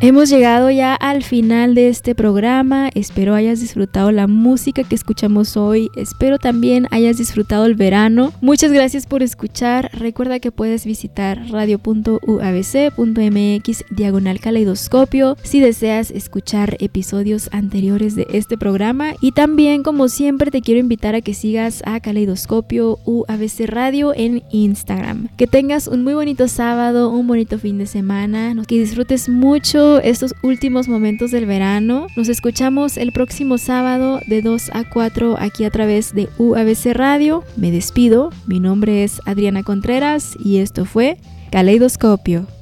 Hemos llegado ya al final de este programa. Espero hayas disfrutado la música que escuchamos hoy. Espero también hayas disfrutado el verano. Muchas gracias por escuchar. Recuerda que puedes visitar radio.uabc.mx/caleidoscopio si deseas escuchar episodios anteriores de este programa. Y también, como siempre, te quiero invitar a que sigas a Caleidoscopio UABC Radio en Instagram. Que tengas un muy bonito sábado, un bonito fin de semana. Que disfrutes mucho estos últimos momentos del verano. Nos escuchamos el próximo sábado de 2 a 4 aquí a través de UABC Radio. Me despido, mi nombre es Adriana Contreras y esto fue Caleidoscopio.